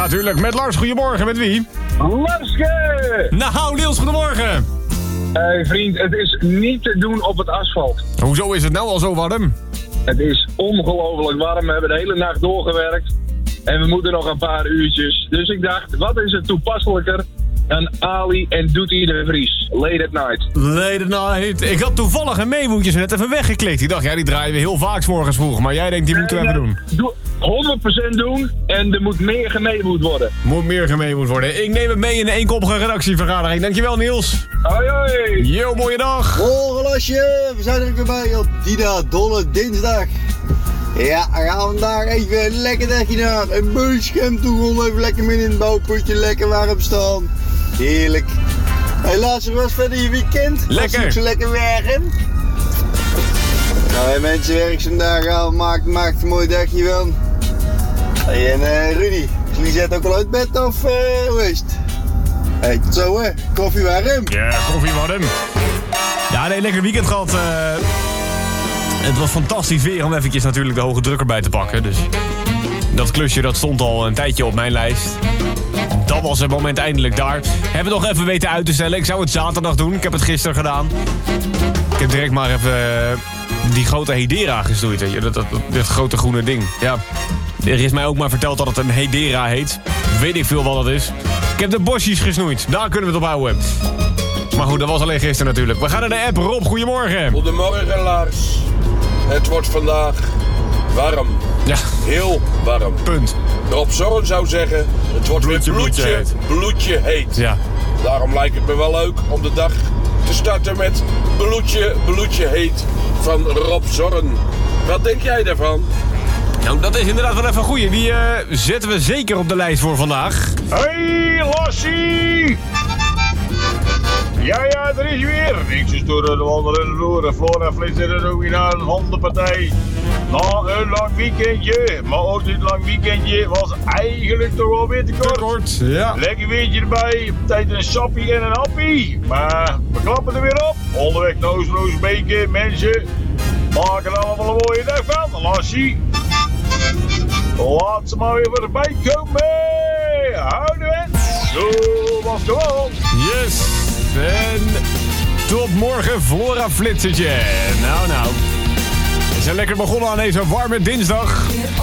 Ja, tuurlijk. Met Lars, goedemorgen. Met wie? Larske! Nou, Niels, goedemorgen. Hey vriend, het is niet te doen op het asfalt. Hoezo is het nou al zo warm? Het is ongelooflijk warm. We hebben de hele nacht doorgewerkt. En we moeten nog een paar uurtjes. Dus ik dacht, wat is het toepasselijker dan Ali en Doetie de Vries? Late at night. Late at night. Ik had toevallig een meemoetjes net even weggeklikt. Ik dacht, ja, die draaien we heel vaak 's morgens vroeg. Maar jij denkt, die moeten we even doen. Doe 100% doen en er moet meer gemeemoed worden. Moet meer gemeemoed worden. Ik neem het mee in de eenkoppige redactievergadering. Dankjewel, Niels. Hoi hoi. Yo, mooie dag. Morgen Lasje, we zijn er weer bij op Dina Dolle Dinsdag. Ja, we gaan vandaag even een lekker dagje naar een buurtschem toe. Gewoon even lekker midden in het bouwputje, lekker warm staan. Heerlijk. Helaas, er was verder je weekend. Lekker. Was zo lekker werken. Nou, hey, mensen, werk vandaag al. Maakt een mooi dagje van. Hey, en Rudy, is Lisette ook al uit bed of hoe is het? Hey, tot zo hè, koffie warm. Ja, koffie warm. Ja, nee, lekker weekend gehad. Het was fantastisch weer om eventjes natuurlijk de hoge druk erbij te pakken. Dus dat klusje dat stond al een tijdje op mijn lijst. Dat was het moment eindelijk daar. Hebben we nog even weten uit te stellen. Ik zou het zaterdag doen. Ik heb het gisteren gedaan. Ik heb direct maar even die grote Hedera gestoeid. Dat grote groene ding. Ja, er is mij ook maar verteld dat het een Hedera heet. Weet ik veel wat dat is. Ik heb de bosjes gesnoeid. Daar kunnen we het op houden. Maar goed, dat was alleen gisteren natuurlijk. We gaan naar de app. Rob, goedemorgen. Goedemorgen Lars. Het wordt vandaag warm. Ja. Heel warm. Punt. Rob Zorn zou zeggen, het wordt weer bloedje heet. Ja. Daarom lijkt het me wel leuk om de dag te starten met bloedje heet van Rob Zorn. Wat denk jij daarvan? Nou, dat is inderdaad wel even een goeie. Die zetten we zeker op de lijst voor vandaag. Hey, Lassie! Ja, er is weer. Niks is door de wandelende roeren. Flora flitst er ook weer naar een hondenpartij. Na een lang weekendje, maar ook dit lang weekendje was eigenlijk toch wel weer te kort. Ja. Lekker weertje erbij, tijd een sappie en een happy. Maar we klappen er weer op. Onderweg naar Oost-Roosbeke, mensen. Maken er allemaal een mooie dag van. Lassie, laat ze maar weer voorbij komen. Houden we. Zo was het gewoon. Yes. En tot morgen, Flora Flitsertje. Nou. We zijn lekker begonnen aan deze warme dinsdag.